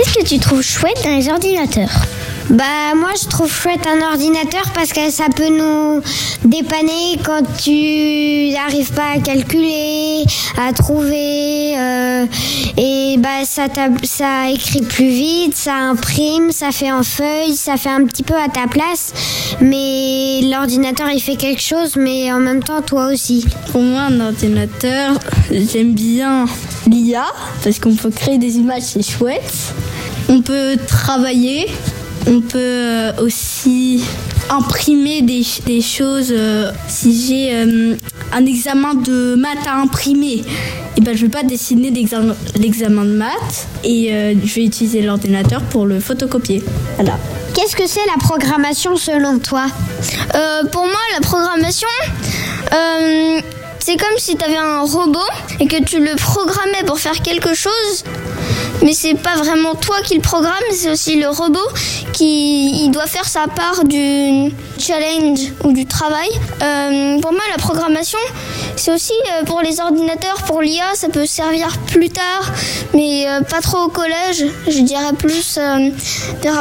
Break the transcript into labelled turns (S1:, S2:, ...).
S1: Qu'est-ce que tu trouves chouette dans les ordinateurs ?
S2: Moi je trouve chouette un ordinateur parce que ça peut nous dépanner quand tu n'arrives pas à calculer, à trouver et ça écrit plus vite, ça imprime, ça fait en feuille, ça fait un petit peu à ta place, mais l'ordinateur il fait quelque chose, mais en même temps toi aussi.
S3: Pour moi un ordinateur, j'aime bien l'IA parce qu'on peut créer des images, c'est chouette. On peut travailler. On peut aussi imprimer des choses. Si j'ai un examen de maths à imprimer, je ne vais pas dessiner l'examen de maths et je vais utiliser l'ordinateur pour le photocopier. Voilà.
S2: Qu'est-ce que c'est la programmation selon toi ?
S4: Pour moi, la programmation, c'est comme si tu avais un robot et que tu le programmais pour faire quelque chose. Mais c'est pas vraiment toi qui le programme, c'est aussi le robot qui doit faire sa part du challenge ou du travail. Pour moi, la programmation, c'est aussi pour les ordinateurs, pour l'IA, ça peut servir plus tard, mais pas trop au collège. Je dirais plus